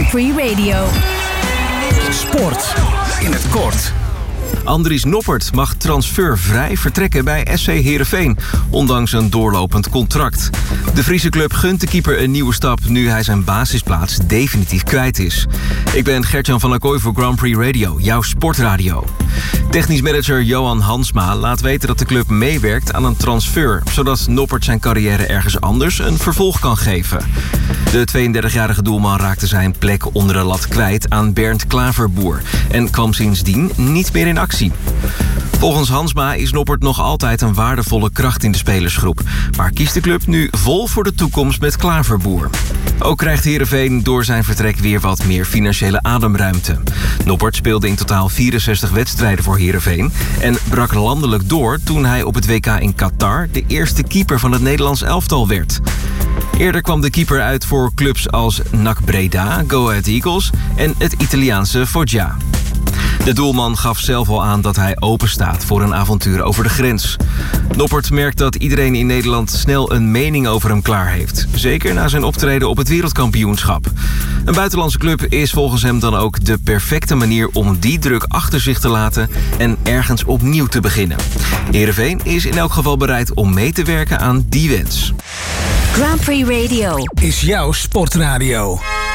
Grand Prix Radio. Sport in het kort. Andries Noppert mag transfervrij vertrekken bij SC Heerenveen, ondanks een doorlopend contract. De Friese club gunt de keeper een nieuwe stap nu hij zijn basisplaats definitief kwijt is. Ik ben Gert-Jan van der Kooi voor Grand Prix Radio, jouw sportradio. Technisch manager Johan Hansma laat weten dat de club meewerkt aan een transfer, zodat Noppert zijn carrière ergens anders een vervolg kan geven. De 32-jarige doelman raakte zijn plek onder de lat kwijt aan Bernd Klaverboer en kwam sindsdien niet meer in actie. Volgens Hansma is Noppert nog altijd een waardevolle kracht in de spelersgroep, maar kiest de club nu vol voor de toekomst met Klaverboer. Ook krijgt Heerenveen door zijn vertrek weer wat meer financiële ademruimte. Noppert speelde in totaal 64 wedstrijden voor Heerenveen en brak landelijk door toen hij op het WK in Qatar de eerste keeper van het Nederlands elftal werd. Eerder kwam de keeper uit voor clubs als NAC Breda, Go Ahead Eagles en het Italiaanse Foggia. De doelman gaf zelf al aan dat hij openstaat voor een avontuur over de grens. Noppert merkt dat iedereen in Nederland snel een mening over hem klaar heeft. Zeker na zijn optreden op het wereldkampioenschap. Een buitenlandse club is volgens hem dan ook de perfecte manier om die druk achter zich te laten en ergens opnieuw te beginnen. Heerenveen is in elk geval bereid om mee te werken aan die wens. Grand Prix Radio is jouw sportradio.